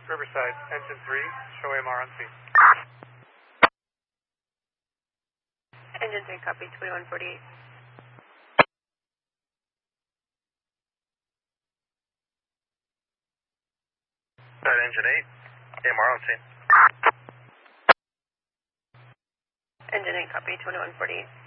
Riverside, engine 3, show AMR on scene. Engine 3, copy, 2148. Engine 8, AMR on scene. Engine 8, copy, 2148.